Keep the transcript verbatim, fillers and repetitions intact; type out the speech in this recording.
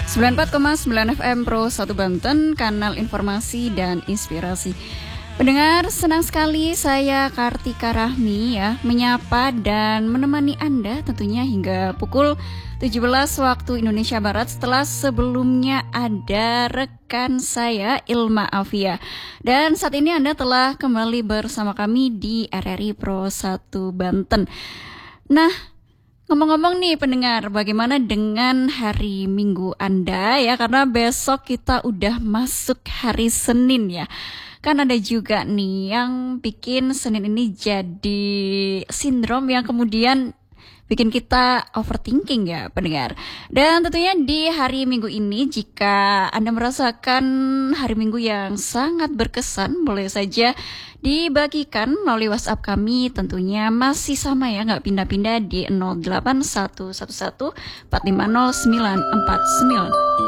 sembilan puluh empat koma sembilan F M Pro satu Banten, kanal informasi dan inspirasi. Pendengar, senang sekali saya Kartika Rahmi ya menyapa dan menemani Anda tentunya hingga pukul tujuh belas waktu Indonesia Barat, setelah sebelumnya ada rekan saya Ilma Afia. Dan saat ini Anda telah kembali bersama kami di R R I Pro satu Banten. Nah, ngomong-ngomong nih pendengar, bagaimana dengan hari Minggu Anda ya? Karena besok kita udah masuk hari Senin ya. Kan ada juga nih yang bikin Senin ini jadi sindrom yang kemudian bikin kita overthinking ya pendengar. Dan tentunya di hari Minggu ini, jika Anda merasakan hari Minggu yang sangat berkesan, boleh saja dibagikan melalui WhatsApp kami. Tentunya masih sama ya, nggak pindah-pindah di nol delapan satu satu satu empat lima nol sembilan empat sembilan.